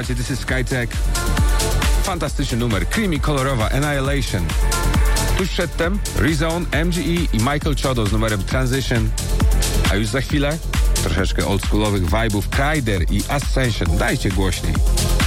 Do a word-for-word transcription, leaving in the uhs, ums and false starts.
Słuchajcie, this is Skytech. Fantastyczny numer. Creamy, kolorowa, Annihilation. Tuż przedtem Rezone, M G E i Michael Chodo z numerem Transition. A już za chwilę troszeczkę oldschoolowych vibe'ów Kryder i Ascension. Dajcie głośniej.